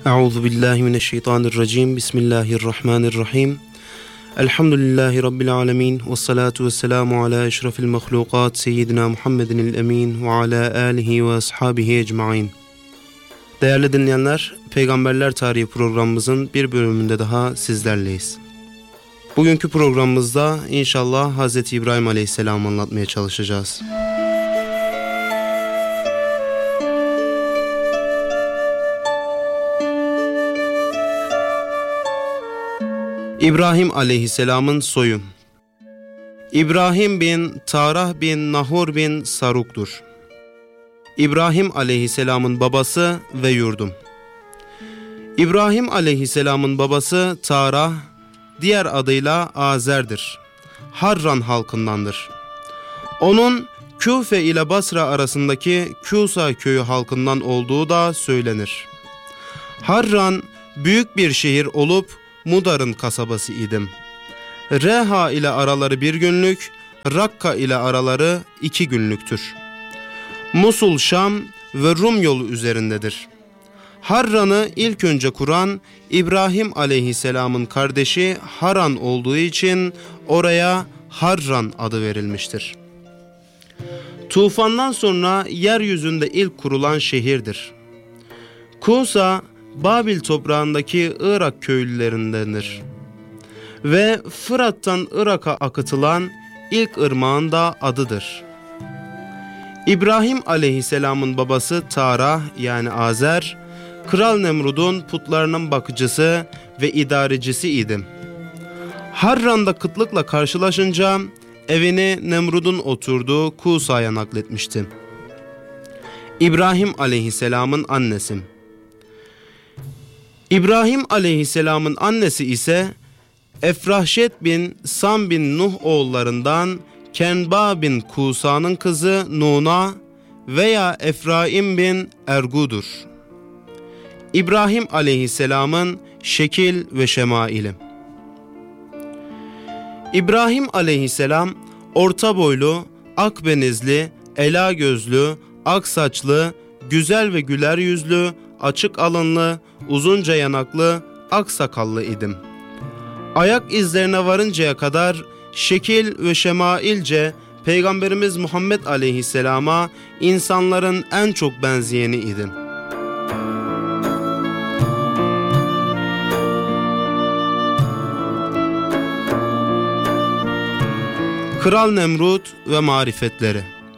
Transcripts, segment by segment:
Euzu billahi mineşşeytanirracim. Bismillahirrahmanirrahim. Elhamdülillahi rabbil alamin ve salatu vesselamu ala eşrefil mahlukat seyyidina Muhammedinil emin ve ala alihi ve ashabihi ecmaîn. Değerli dinleyenler, Peygamberler Tarihi programımızın bir bölümünde daha sizlerleyiz. Bugünkü programımızda inşallah Hz. İbrahim Aleyhisselam'ı anlatmaya çalışacağız. İbrahim Aleyhisselam'ın soyu. İbrahim bin Tarah bin Nahor bin Saruk'tur. İbrahim Aleyhisselam'ın babası ve yurdum. İbrahim Aleyhisselam'ın babası Tarah, diğer adıyla Azer'dir. Harran halkındandır. Onun Küfe ile Basra arasındaki Küsa köyü halkından olduğu da söylenir. Harran büyük bir şehir olup Mudar'ın kasabası idim. Reha ile araları 1 günlük, Rakka ile araları 2 günlüktür. Musul, Şam ve Rum yolu üzerindedir. Harran'ı ilk önce kuran İbrahim Aleyhisselam'ın kardeşi Haran olduğu için oraya Harran adı verilmiştir. Tufandan sonra yeryüzünde ilk kurulan şehirdir. Kusa, Babil toprağındaki Irak köylülerindendir. Ve Fırat'tan Irak'a akıtılan ilk ırmağın da adıdır. İbrahim Aleyhisselam'ın babası Tarah yani Azer, Kral Nemrud'un putlarının bakıcısı ve idarecisi idi. Harran'da kıtlıkla karşılaşınca evini Nemrud'un oturduğu Kusa'ya nakletmişti. İbrahim Aleyhisselam'ın annesi. İbrahim Aleyhisselam'ın annesi ise Efrahşet bin Sam bin Nuh oğullarından Kenba bin Kusa'nın kızı Nuna veya Efraim bin Ergu'dur. İbrahim Aleyhisselam'ın şekil ve şemaili. İbrahim Aleyhisselam orta boylu, akbenizli, ela gözlü, ak saçlı, güzel ve güler yüzlü, açık alınlı, uzunca yanaklı, ak sakallı idim. Ayak izlerine varıncaya kadar şekil ve şemailce Peygamberimiz Muhammed Aleyhisselam'a insanların en çok benzeyeni idim. Kral Nemrut ve marifetleri.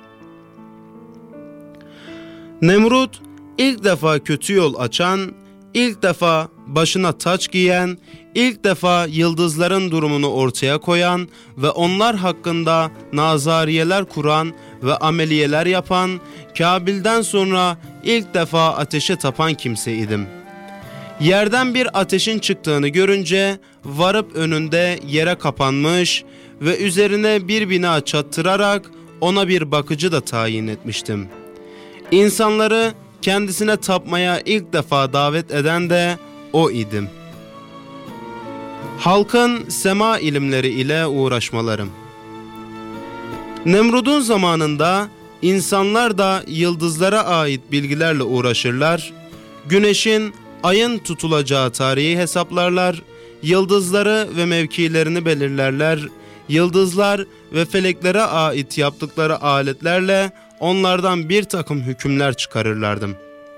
Nemrut ilk defa kötü yol açan, ilk defa başına taç giyen, ilk defa yıldızların durumunu ortaya koyan ve onlar hakkında nazariyeler kuran ve ameliyeler yapan, Kabil'den sonra ilk defa ateşe tapan kimseydim. Yerden bir ateşin çıktığını görünce varıp önünde yere kapanmış ve üzerine bir bina çattırarak ona bir bakıcı da tayin etmiştim. İnsanları kendisine tapmaya ilk defa davet eden de o idim. Halkın sema ilimleri ile uğraşmalarım. Nemrud'un zamanında insanlar da yıldızlara ait bilgilerle uğraşırlar, güneşin, ayın tutulacağı tarihi hesaplarlar, yıldızları ve mevkilerini belirlerler, yıldızlar ve feleklere ait yaptıkları aletlerle onlardan bir takım hükümler çıkarırlardı.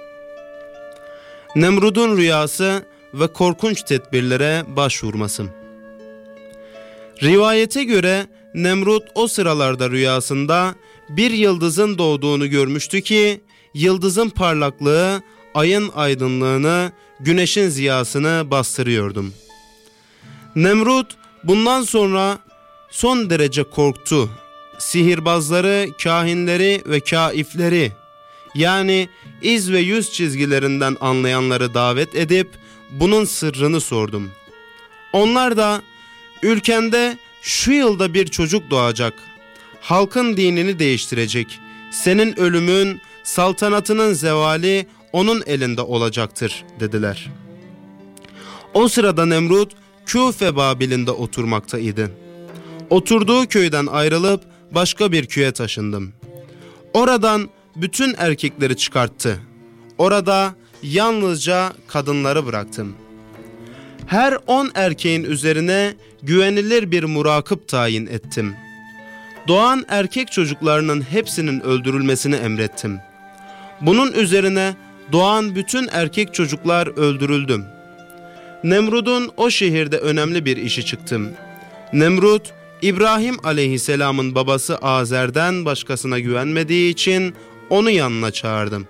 Nemrud'un rüyası ve korkunç tedbirlere başvurması. Rivayete göre Nemrut o sıralarda rüyasında bir yıldızın doğduğunu görmüştü ki yıldızın parlaklığı ayın aydınlığını, güneşin ziyasını bastırıyordu. Nemrut bundan sonra son derece korktu. Sihirbazları, kahinleri ve kaifleri yani iz ve yüz çizgilerinden anlayanları davet edip bunun sırrını sordum. Onlar da ülkende şu yılda bir çocuk doğacak, halkın dinini değiştirecek, senin ölümün, saltanatının zevali onun elinde olacaktır dediler. O sırada Nemrut Küfe Babil'inde oturmaktaydı. Oturduğu köyden ayrılıp başka bir köye taşındım. Oradan bütün erkekleri çıkarttı. Orada yalnızca kadınları bıraktım. Her 10 erkeğin üzerine güvenilir bir murakip tayin ettim. Doğan erkek çocuklarının hepsinin öldürülmesini emrettim. Bunun üzerine doğan bütün erkek çocuklar öldürüldü. Nemrud'un o şehirde önemli bir işi çıktı. Nemrud, İbrahim aleyhisselamın babası Azer'den başkasına güvenmediği için onu yanına çağırdım.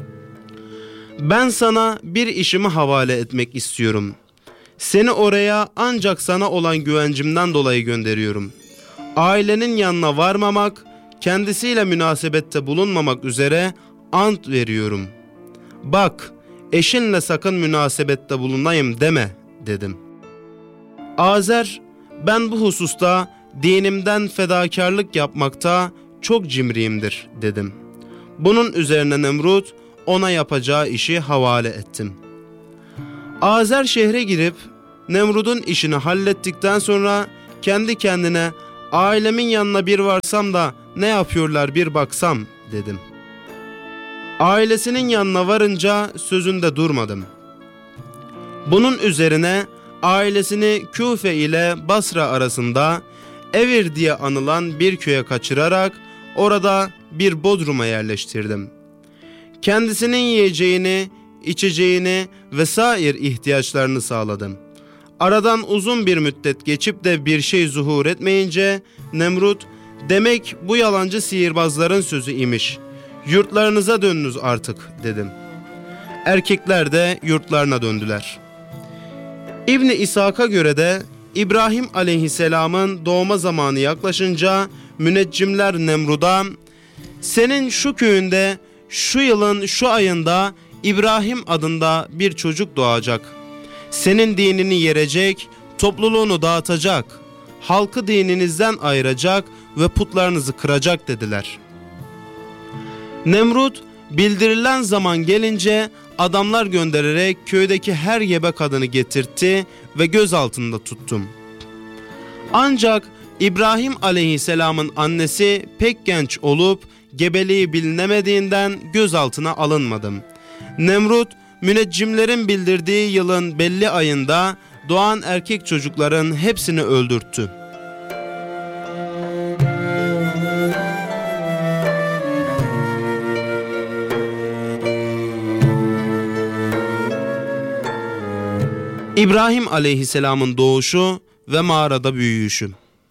Ben sana bir işimi havale etmek istiyorum. Seni oraya ancak sana olan güvencimden dolayı gönderiyorum. Ailenin yanına varmamak, kendisiyle münasebette bulunmamak üzere ant veriyorum. Bak, eşinle sakın münasebette bulunayım deme dedim. Azer, ben bu hususta dinimden fedakarlık yapmakta çok cimriyimdir dedim. Bunun üzerine Nemrut ona yapacağı işi havale ettim. Azer şehre girip Nemrud'un işini hallettikten sonra kendi kendine ailemin yanına bir varsam da ne yapıyorlar bir baksam dedim. Ailesinin yanına varınca sözünde durmadım. Bunun üzerine ailesini Küfe ile Basra arasında Evir diye anılan bir köye kaçırarak orada bir bodruma yerleştirdim. Kendisinin yiyeceğini, içeceğini vesaire ihtiyaçlarını sağladım. Aradan uzun bir müddet geçip de bir şey zuhur etmeyince Nemrut, demek bu yalancı sihirbazların sözü imiş. Yurtlarınıza dönünüz artık dedim. Erkekler de yurtlarına döndüler. İbn-i İshak'a göre de İbrahim aleyhisselamın doğma zamanı yaklaşınca müneccimler Nemrud'a, senin şu köyünde şu yılın şu ayında İbrahim adında bir çocuk doğacak. Senin dinini yerecek, topluluğunu dağıtacak, halkı dininizden ayıracak ve putlarınızı kıracak dediler. Nemrut bildirilen zaman gelince adamlar göndererek köydeki her gebe kadını getirtti ve gözaltında tuttum. Ancak İbrahim aleyhisselamın annesi pek genç olup gebeliği bilinemediğinden gözaltına alınmadım. Nemrut müneccimlerin bildirdiği yılın belli ayında doğan erkek çocukların hepsini öldürttü. İbrahim aleyhisselamın doğuşu ve mağarada büyüyüşü.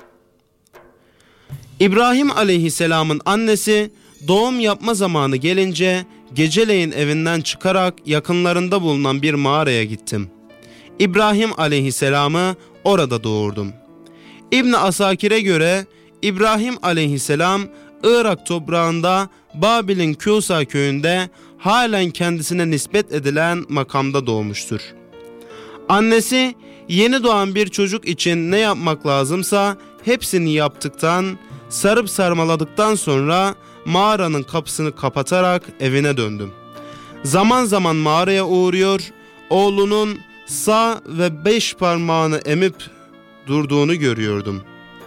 İbrahim aleyhisselamın annesi doğum yapma zamanı gelince geceleyin evinden çıkarak yakınlarında bulunan bir mağaraya gittim. İbrahim aleyhisselamı orada doğurdum. İbn Asakir'e göre İbrahim aleyhisselam Irak toprağında Babil'in Küsa köyünde halen kendisine nispet edilen makamda doğmuştur. Annesi yeni doğan bir çocuk için ne yapmak lazımsa hepsini yaptıktan, sarıp sarmaladıktan sonra mağaranın kapısını kapatarak evine döndüm. Zaman zaman mağaraya uğruyor, oğlunun sağ ve 5 parmağını emip durduğunu görüyordum.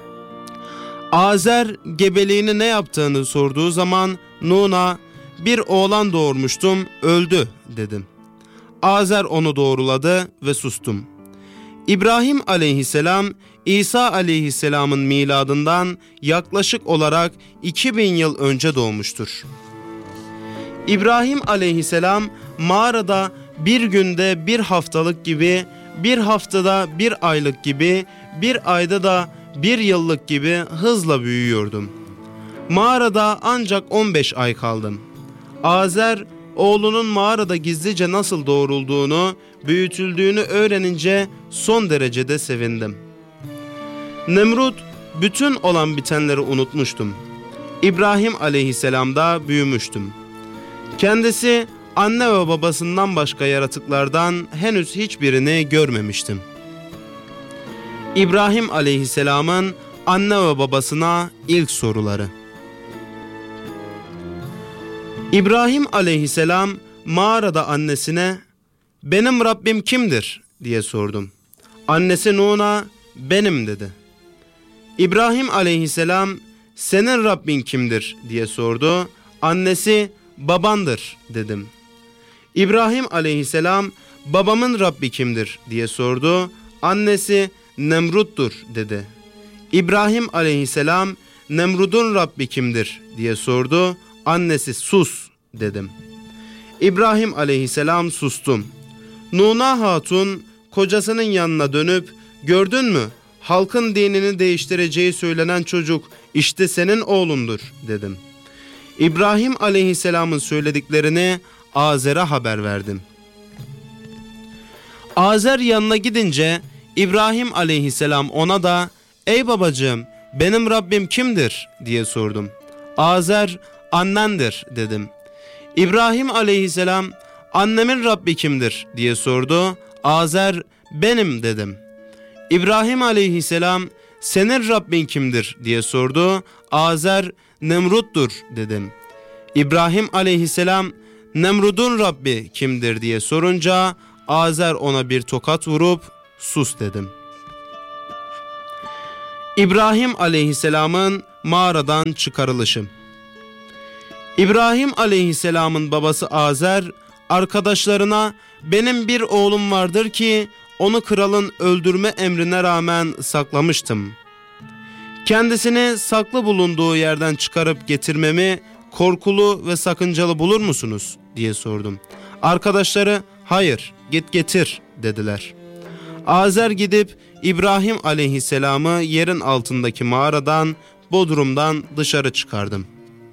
Azer gebeliğini ne yaptığını sorduğu zaman Nun'a bir oğlan doğurmuştum, öldü dedim. Azer onu doğruladı ve sustum. İbrahim aleyhisselam İsa aleyhisselamın miladından yaklaşık olarak 2000 yıl önce doğmuştur. İbrahim aleyhisselam mağarada bir günde bir haftalık gibi, bir haftada bir aylık gibi, bir ayda da bir yıllık gibi hızla büyüyordum. Mağarada ancak 15 ay kaldım. Azer oğlunun mağarada gizlice nasıl doğrulduğunu, büyütüldüğünü öğrenince son derecede sevindim. Nemrut, bütün olan bitenleri unutmuştum. İbrahim aleyhisselamda büyümüştüm. Kendisi anne ve babasından başka yaratıklardan henüz hiçbirini görmemiştim. İbrahim aleyhisselamın anne ve babasına ilk soruları. İbrahim aleyhisselam mağarada annesine "Benim Rabbim kimdir?" diye sordum. Annesi Nun'a "Benim" dedi. İbrahim aleyhisselam "Senin Rabbin kimdir?" diye sordu. Annesi "Babandır" dedim. İbrahim aleyhisselam babamın Rabbi kimdir diye sordu. Annesi Nemrut'tur dedi. İbrahim aleyhisselam Nemrud'un Rabbi kimdir diye sordu. Annesi sus dedim. İbrahim aleyhisselam sustum. Nuna Hatun kocasının yanına dönüp gördün mü halkın dinini değiştireceği söylenen çocuk işte senin oğlundur dedim. İbrahim aleyhisselamın söylediklerini Azer'e haber verdim. Azer yanına gidince İbrahim aleyhisselam ona da ey babacığım benim Rabbim kimdir diye sordum. Azer annendir dedim. İbrahim aleyhisselam annemin Rabbi kimdir diye sordu. Azer benim dedim. İbrahim aleyhisselam senin Rabbin kimdir diye sordu. Azer Nemrut'tur dedim. İbrahim aleyhisselam Nemrud'un Rabbi kimdir diye sorunca Azer ona bir tokat vurup sus dedim. İbrahim aleyhisselamın mağaradan çıkarılışı. İbrahim aleyhisselamın babası Azer arkadaşlarına benim bir oğlum vardır ki onu kralın öldürme emrine rağmen saklamıştım. Kendisini saklı bulunduğu yerden çıkarıp getirmemi korkulu ve sakıncalı bulur musunuz diye sordum. Arkadaşları hayır git getir dediler. Azer gidip İbrahim aleyhisselamı yerin altındaki mağaradan bodrumdan dışarı çıkardım.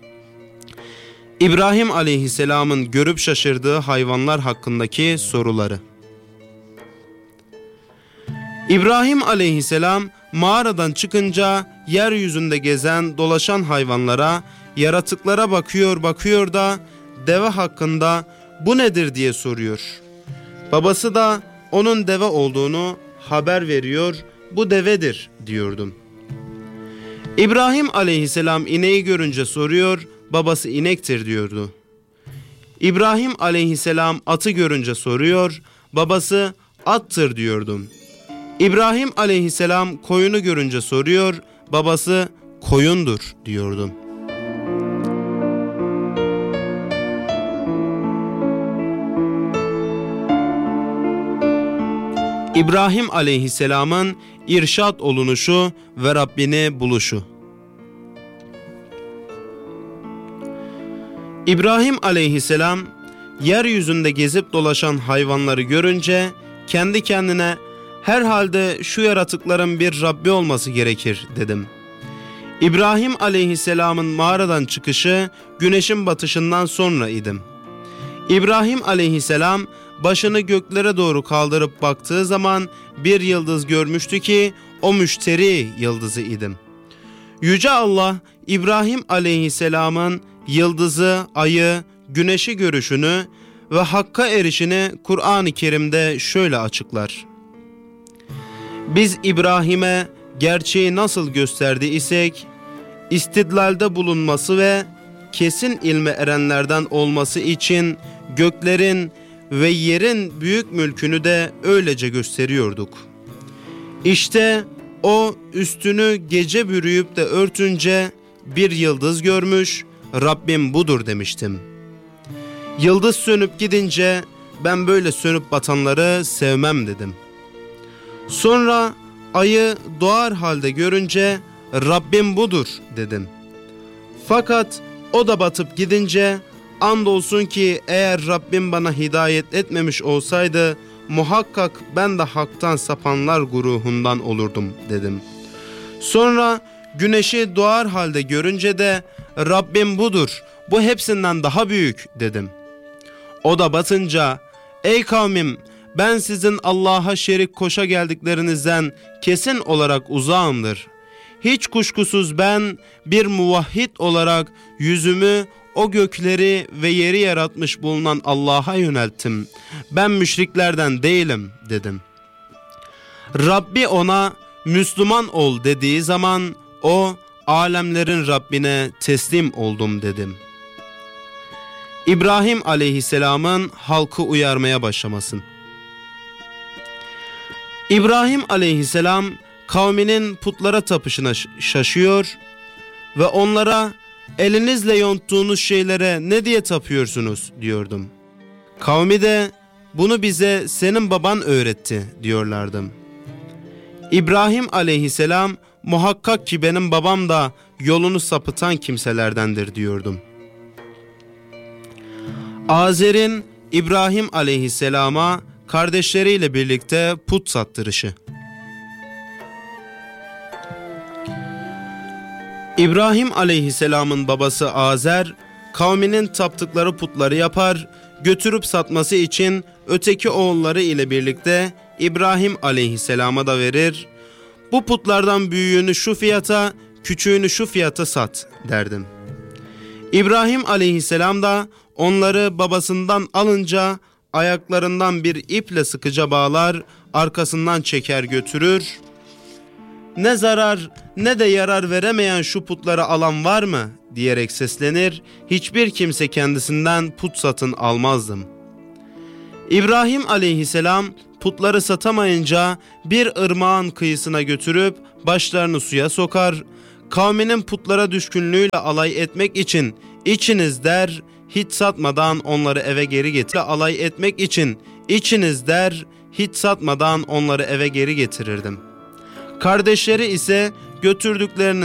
İbrahim aleyhisselamın görüp şaşırdığı hayvanlar hakkındaki soruları. İbrahim aleyhisselam mağaradan çıkınca yeryüzünde gezen dolaşan hayvanlara, yaratıklara bakıyor da deve hakkında bu nedir diye soruyor. Babası da onun deve olduğunu haber veriyor, bu devedir diyordum. İbrahim aleyhisselam ineği görünce soruyor, babası inektir diyordu. İbrahim aleyhisselam atı görünce soruyor, babası attır diyordum. İbrahim aleyhisselam koyunu görünce soruyor, babası koyundur diyordum. İbrahim aleyhisselamın irşad olunuşu ve Rabbini buluşu. İbrahim aleyhisselam yeryüzünde gezip dolaşan hayvanları görünce kendi kendine herhalde şu yaratıkların bir Rabbi olması gerekir dedim. İbrahim aleyhisselamın mağaradan çıkışı güneşin batışından sonra idim. İbrahim aleyhisselam başını göklere doğru kaldırıp baktığı zaman bir yıldız görmüştü ki o müşteri yıldızı idim. Yüce Allah İbrahim aleyhisselamın yıldızı, ayı, güneşi görüşünü ve hakka erişini Kur'an-ı Kerim'de şöyle açıklar. Biz İbrahim'e gerçeği nasıl gösterdi isek, istidlalde bulunması ve kesin ilme erenlerden olması için göklerin ve yerin büyük mülkünü de öylece gösteriyorduk. İşte o üstünü gece bürüyüp de örtünce bir yıldız görmüş, Rabbim budur demiştim. Yıldız sönüp gidince ben böyle sönüp batanları sevmem dedim. Sonra ayı doğar halde görünce Rabbim budur dedim. Fakat o da batıp gidince andolsun ki eğer Rabbim bana hidayet etmemiş olsaydı muhakkak ben de haktan sapanlar güruhundan olurdum dedim. Sonra güneşi doğar halde görünce de Rabbim budur, bu hepsinden daha büyük dedim. O da batınca ey kavmim ben sizin Allah'a şerik koşa geldiklerinizden kesin olarak uzağımdır. Hiç kuşkusuz ben bir muvahhid olarak yüzümü o gökleri ve yeri yaratmış bulunan Allah'a yönelttim. Ben müşriklerden değilim dedim. Rabbi ona Müslüman ol dediği zaman o alemlerin Rabbine teslim oldum dedim. İbrahim aleyhisselamın halkı uyarmaya başlamasın. İbrahim aleyhisselam kavminin putlara tapışına şaşıyor ve onlara elinizle yonttuğunuz şeylere ne diye tapıyorsunuz diyordum. Kavmi de bunu bize senin baban öğretti diyorlardı. İbrahim aleyhisselam muhakkak ki benim babam da yolunu sapıtan kimselerdendir diyordum. Azer'in İbrahim aleyhisselama kardeşleriyle birlikte put sattırışı. İbrahim aleyhisselamın babası Azer, kavminin taptıkları putları yapar, götürüp satması için öteki oğulları ile birlikte İbrahim aleyhisselama da verir. Bu putlardan büyüğünü şu fiyata, küçüğünü şu fiyata sat derdim. İbrahim aleyhisselam da onları babasından alınca ayaklarından bir iple sıkıca bağlar, arkasından çeker götürür. Ne zarar ne de yarar veremeyen şu putları alan var mı diyerek seslenir, hiçbir kimse kendisinden put satın almazdım. İbrahim aleyhisselam putları satamayınca bir ırmağın kıyısına götürüp başlarını suya sokar, kavminin putlara düşkünlüğüyle alay etmek için içiniz der, hiç satmadan onları eve geri getirirdim. Kardeşleri ise götürdüklerinin